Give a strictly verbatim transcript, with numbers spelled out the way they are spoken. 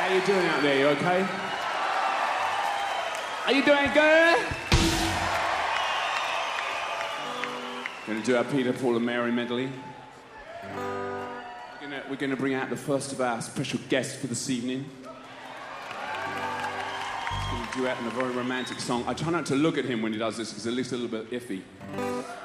How you doing out there? You okay? Are you doing good? Gonna do our Peter, Paul and Mary medley. We're gonna, we're gonna bring out the first of our special guests for this evening. He's gonna duet in a very romantic song. I try not to look at him when he does this because it looks a little bit iffy.